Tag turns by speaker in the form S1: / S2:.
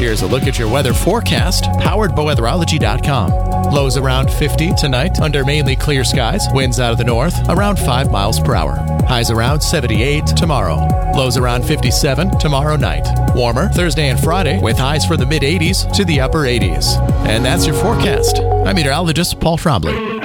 S1: Here's a look at your weather forecast, powered by weatherology.com. Lows around 50 tonight under mainly clear skies. Winds out of the north around 5 miles per hour. Highs around 78 tomorrow. Lows around 57 tomorrow night. Warmer Thursday and Friday with highs from the mid-80s to the upper 80s. And that's your forecast. I'm meteorologist Paul Trombley.